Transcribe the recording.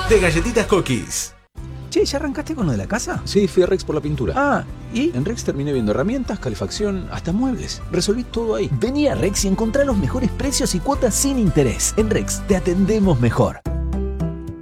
de Galletitas Cookies. Che, ¿ya arrancaste con lo de la casa? Sí, fui a Rex por la pintura. Ah, ¿y? En Rex terminé viendo herramientas, calefacción, hasta muebles. Resolví todo ahí. Vení a Rex y encontrá los mejores precios y cuotas sin interés. En Rex te atendemos mejor.